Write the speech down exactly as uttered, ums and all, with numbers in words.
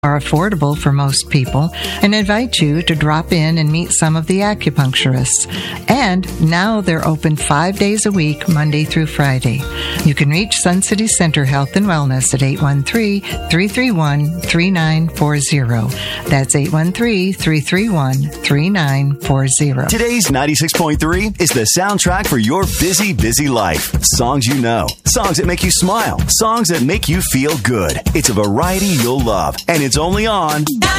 are affordable for most people and invite you to drop in and meet some of the acupuncturists. And now they're open five days a week, Monday through Friday. You can reach Sun City Center Health and Wellness at eight one three, three three one, three nine four zero. That's eight one three, three three one, three nine four zero. Today's ninety-six point three is the soundtrack for your busy, busy life. Songs you know, songs that make you smile, songs that make you feel good. It's a variety you'll love, and it's only on